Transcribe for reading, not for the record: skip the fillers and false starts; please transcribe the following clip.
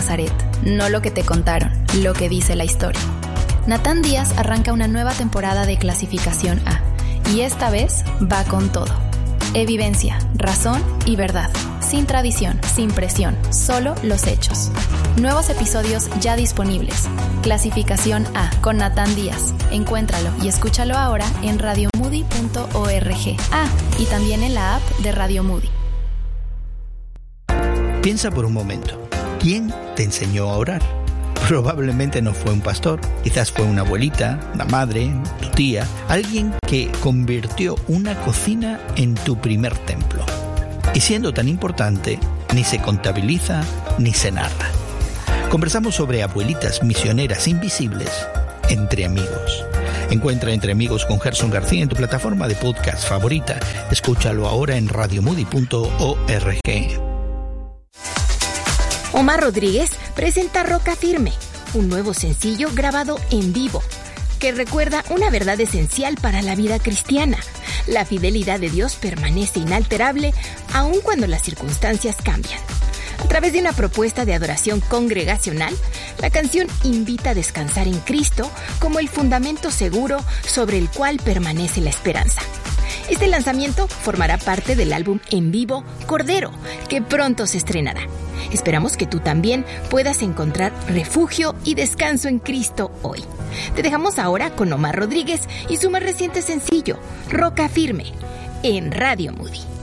Nazaret, no lo que te contaron, lo que dice la historia. Natán Díaz arranca una nueva temporada de Clasificación A, y esta vez va con todo. Evidencia, razón y verdad. Sin tradición, sin presión, solo los hechos. Nuevos episodios ya disponibles. Clasificación A con Natán Díaz. Encuéntralo y escúchalo ahora en radiomoody.org. Y también en la app de Radio Moody. Piensa por un momento. ¿Quién te enseñó a orar? Probablemente no fue un pastor, quizás fue una abuelita, una madre, tu tía, alguien que convirtió una cocina en tu primer templo. Y siendo tan importante, ni se contabiliza ni se narra. Conversamos sobre abuelitas misioneras invisibles entre amigos. Encuentra Entre Amigos con Gerson García en tu plataforma de podcast favorita. Escúchalo ahora en radiomoody.org. Omar Rodríguez presenta Roca Firme, un nuevo sencillo grabado en vivo, que recuerda una verdad esencial para la vida cristiana. La fidelidad de Dios permanece inalterable aun cuando las circunstancias cambian. A través de una propuesta de adoración congregacional, la canción invita a descansar en Cristo como el fundamento seguro sobre el cual permanece la esperanza. Este lanzamiento formará parte del álbum en vivo Cordero, que pronto se estrenará. Esperamos que tú también puedas encontrar refugio y descanso en Cristo hoy. Te dejamos ahora con Omar Rodríguez y su más reciente sencillo, Roca Firme, en Radio Moody.